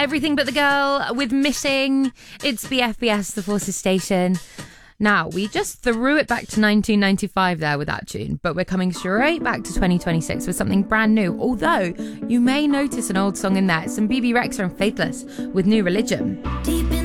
Everything But the Girl with Missing. It's the FBS, The Forces Station. Now, we just threw it back to 1995 there with that tune, but we're coming straight back to 2026 with something brand new. Although, you may notice an old song in there. Some BB Rexha and Faithless with New Religion.